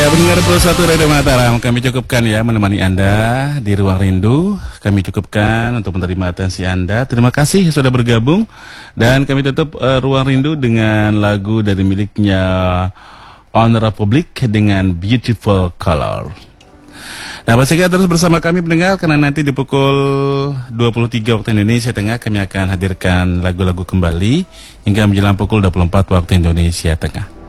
Ya, pendengar Pro 1 Radio Mataram, kami cukupkan ya menemani Anda di Ruang Rindu. Kami cukupkan untuk menerima atensi Anda. Terima kasih sudah bergabung. Dan kami tutup Ruang Rindu dengan lagu dari miliknya On Republic dengan Beautiful Color. Nah, pastikan terus bersama kami pendengar, karena nanti di pukul 23 waktu Indonesia Tengah kami akan hadirkan lagu-lagu kembali hingga menjelang pukul 24 waktu Indonesia Tengah.